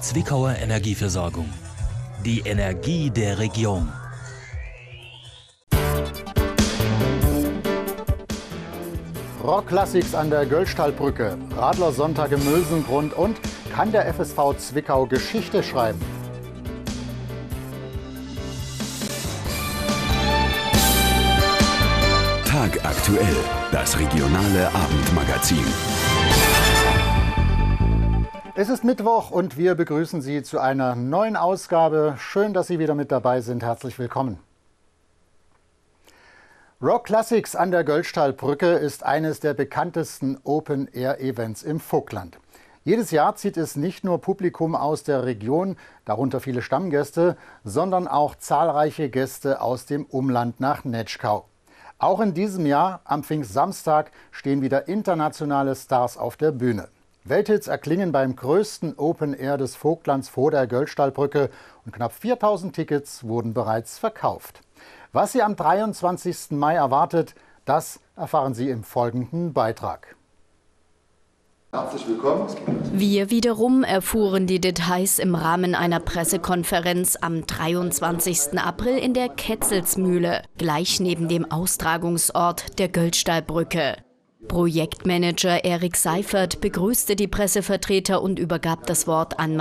Zwickauer Energieversorgung. Die Energie der Region. Rock-Classics an der Göllstallbrücke, Radlersonntag im Mülsengrund und kann der FSV Zwickau Geschichte schreiben? Tagaktuell, das regionale Abendmagazin. Es ist Mittwoch und wir begrüßen Sie zu einer neuen Ausgabe. Schön, dass Sie wieder mit dabei sind. Herzlich willkommen. Rock Classics an der Göllstallbrücke ist eines der bekanntesten Open-Air-Events im Vogtland. Jedes Jahr zieht es nicht nur Publikum aus der Region, darunter viele Stammgäste, sondern auch zahlreiche Gäste aus dem Umland nach Netschkau. Auch in diesem Jahr, am Pfingstsamstag, stehen wieder internationale Stars auf der Bühne. Welthits erklingen beim größten Open Air des Vogtlands vor der Göllstallbrücke und knapp 4000 Tickets wurden bereits verkauft. Was Sie am 23. Mai erwartet, das erfahren Sie im folgenden Beitrag. Herzlich willkommen. Wir wiederum erfuhren die Details im Rahmen einer Pressekonferenz am 23. April in der Ketzelsmühle, gleich neben dem Austragungsort der Göllstallbrücke. Projektmanager Erik Seifert begrüßte die Pressevertreter und übergab das Wort an